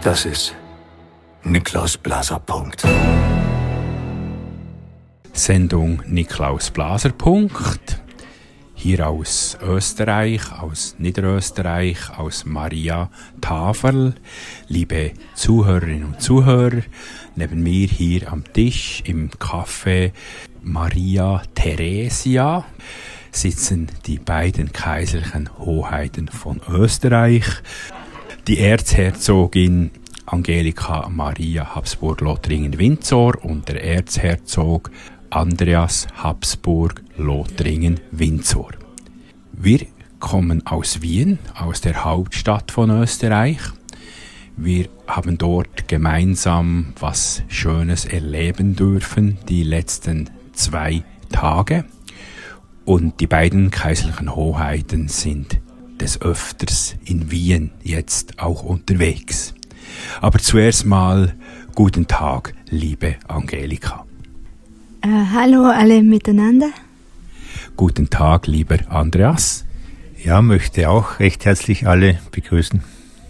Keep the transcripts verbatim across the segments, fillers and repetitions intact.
Das ist Niklaus Blaser. Punkt. Sendung Niklaus Blaser. Punkt. Hier aus Österreich, aus Niederösterreich, aus Maria Taferl. Liebe Zuhörerinnen und Zuhörer, neben mir hier am Tisch im Café Maria Theresia sitzen die beiden kaiserlichen Hoheiten von Österreich, die Erzherzogin Angelika Maria Habsburg-Lothringen-Windsor und der Erzherzog Andreas Habsburg-Lothringen-Windsor. Wir kommen aus Wien, aus der Hauptstadt von Österreich. Wir haben dort gemeinsam was Schönes erleben dürfen, die letzten zwei Tage. Und die beiden kaiserlichen Hoheiten sind des Öfters in Wien jetzt auch unterwegs. Aber zuerst mal guten Tag, liebe Angelika. Äh, hallo alle miteinander. Guten Tag, lieber Andreas. Ja, möchte auch recht herzlich alle begrüßen.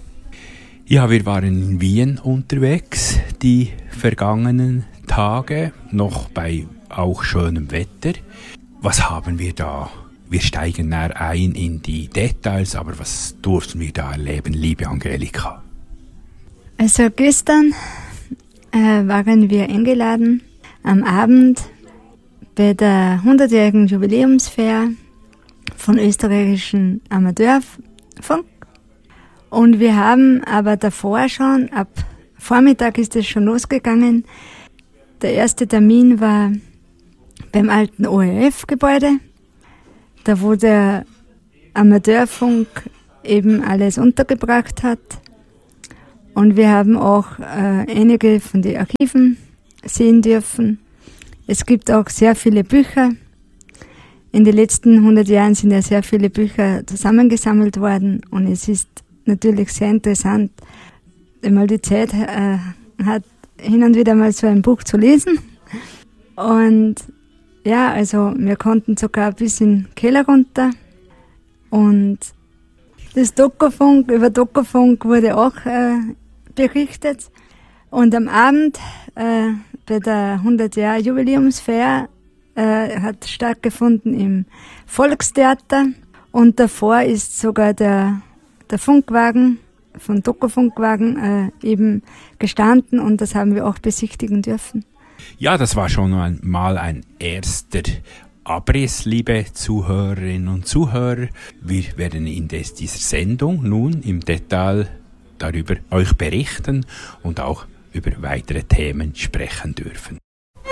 Ja, wir waren in Wien unterwegs die vergangenen Tage, noch bei auch schönem Wetter. Was haben wir da? Wir steigen näher ein in die Details, aber was durften wir da erleben, liebe Angelika? Also gestern äh, waren wir eingeladen am Abend bei der hundertjährigen Jubiläumsfeier von österreichischen Amateurfunk. Und wir haben aber davor schon, ab Vormittag ist es schon losgegangen. Der erste Termin war beim alten O R F-Gebäude, da wo der Amateurfunk eben alles untergebracht hat. Und wir haben auch äh, einige von den Archiven sehen dürfen. Es gibt auch sehr viele Bücher. In den letzten hundert Jahren sind ja sehr viele Bücher zusammengesammelt worden und es ist natürlich sehr interessant, wenn man die Zeit äh, hat, hin und wieder mal so ein Buch zu lesen. Und ja, also wir konnten sogar bis in den Keller runter und das Dokufunk, über Dokufunk wurde auch äh, berichtet. Und am Abend äh, bei der hundert Jahre Jubiläumsfeier äh, hat stattgefunden im Volkstheater und davor ist sogar der, der Funkwagen von Dokufunkwagen äh, eben gestanden und das haben wir auch besichtigen dürfen. Ja, das war schon mal ein erster Abriss, liebe Zuhörerinnen und Zuhörer. Wir werden in des, dieser Sendung nun im Detail darüber euch berichten und auch über weitere Themen sprechen dürfen.